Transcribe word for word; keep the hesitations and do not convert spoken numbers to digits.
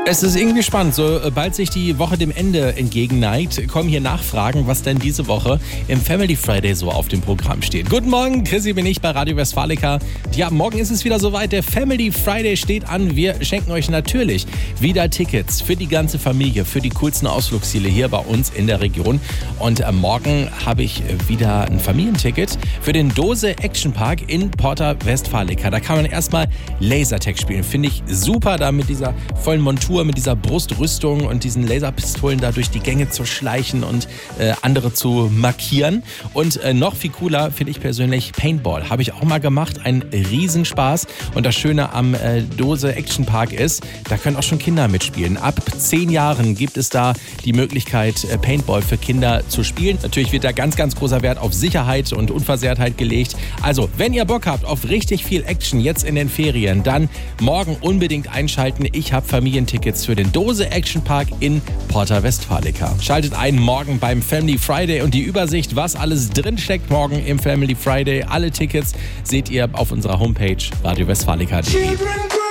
Es ist irgendwie spannend, sobald sich die Woche dem Ende entgegenneigt, kommen hier Nachfragen, was denn diese Woche im Family Friday so auf dem Programm steht. Guten Morgen, Chrissy bin ich bei Radio Westfalica. Ja, morgen ist es wieder soweit, der Family Friday steht an. Wir schenken euch natürlich wieder Tickets für die ganze Familie, für die coolsten Ausflugsziele hier bei uns in der Region. Und äh, morgen habe ich wieder ein Familienticket für den Dose Action Park in Porta Westfalica. Da kann man erstmal Lasertag spielen, finde ich super, da mit dieser vollen Montur, mit dieser Brustrüstung und diesen Laserpistolen da durch die Gänge zu schleichen und äh, andere zu markieren. Und äh, noch viel cooler finde ich persönlich Paintball. Habe ich auch mal gemacht. Ein Riesenspaß. Und das Schöne am äh, Dose Action Park ist, da können auch schon Kinder mitspielen. Ab zehn Jahren gibt es da die Möglichkeit, äh, Paintball für Kinder zu spielen. Natürlich wird da ganz, ganz großer Wert auf Sicherheit und Unversehrtheit gelegt. Also, wenn ihr Bock habt auf richtig viel Action jetzt in den Ferien, dann morgen unbedingt einschalten. Ich habe Familientickets für den Dose Action Park in Porta Westfalica. Schaltet ein morgen beim Family Friday und die Übersicht, was alles drinsteckt morgen im Family Friday. Alle Tickets seht ihr auf unserer Homepage radio westfalica punkt de.